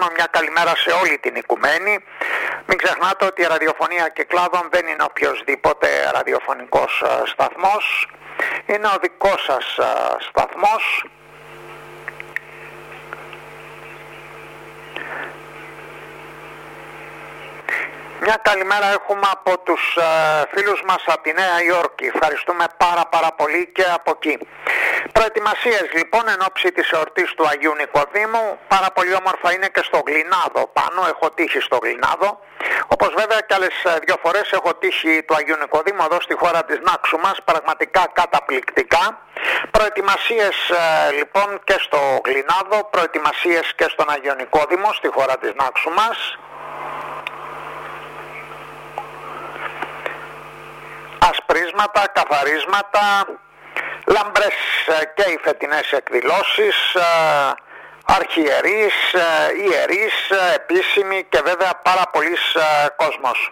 πούμε μια καλημέρα σε όλη την οικουμένη. Μην ξεχνάτε ότι η ραδιοφωνία Κυκλάδων δεν είναι οποιοσδήποτε ραδιοφωνικός σταθμός. Είναι ο δικός σας σταθμός. Μια καλημέρα έχουμε από τους φίλους μας από τη Νέα Υόρκη. Ευχαριστούμε πάρα πολύ και από εκεί. Προετοιμασίες λοιπόν εν ώψη της εορτής του Αγίου Νικοδήμου. Πάρα πολύ όμορφα είναι και στο Γλινάδο πάνω. Έχω τύχει στο Γλινάδο. Όπως βέβαια και άλλες δύο φορές έχω τύχει του Αγίου Νικοδήμου εδώ στη χώρα της Νάξου μας. Πραγματικά καταπληκτικά. Προετοιμασίες λοιπόν και στο Γλινάδο. Προετοιμασίες και στον Αγίο Νικόδήμο στη χώρα της Νάξου μας. Ασπρίσματα, καθαρίσματα, λαμπρές και οι φετινές εκδηλώσεις, αρχιερείς, ιερείς, επίσημοι και βέβαια πάρα πολύς κόσμος.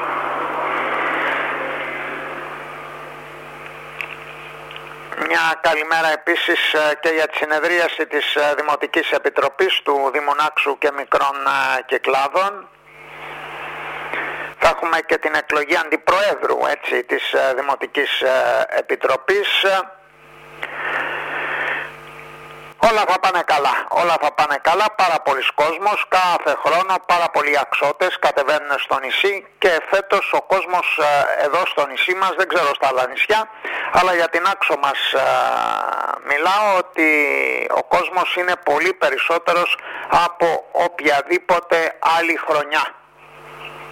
Μια καλημέρα επίσης και για τη συνεδρίαση της Δημοτικής Επιτροπής του Δήμου Νάξου και Μικρών Κυκλάδων. Θα έχουμε και την εκλογή αντιπροέδρου της Δημοτικής Επιτροπής. Όλα θα πάνε καλά, πάρα πολλοί κόσμος, κάθε χρόνο πάρα πολλοί αξώτες κατεβαίνουν στο νησί και φέτος ο κόσμος εδώ στο νησί μας, δεν ξέρω στα άλλα νησιά, αλλά για την Άξο μας μιλάω ότι ο κόσμος είναι πολύ περισσότερος από οποιαδήποτε άλλη χρονιά.